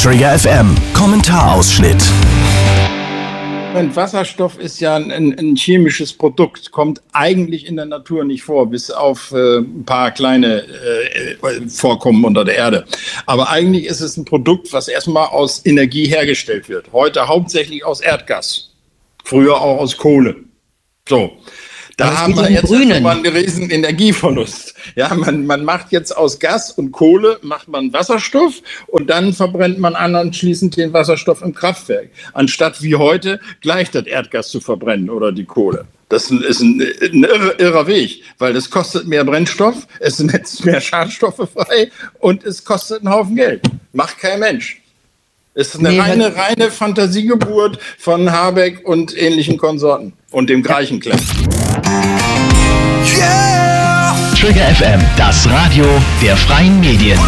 Trigger FM Kommentarausschnitt. Wasserstoff ist ja ein chemisches Produkt, kommt eigentlich in der Natur nicht vor, bis auf ein paar kleine Vorkommen unter der Erde. Aber eigentlich ist es ein Produkt, was erstmal aus Energie hergestellt wird. Heute hauptsächlich aus Erdgas, früher auch aus Kohle. So. Da haben wir jetzt mal einen riesen Energieverlust. Ja, man macht jetzt aus Gas und Kohle macht man Wasserstoff und dann verbrennt man anschließend den Wasserstoff im Kraftwerk, anstatt wie heute gleich das Erdgas zu verbrennen oder die Kohle. Das ist ein irrer Weg, weil das kostet mehr Brennstoff, es setzt mehr Schadstoffe frei und es kostet einen Haufen Geld. Macht kein Mensch. Es ist eine reine Fantasiegeburt von Habeck und ähnlichen Konsorten und dem Greichenklemm. Yeah! Trigger FM, das Radio der freien Medien.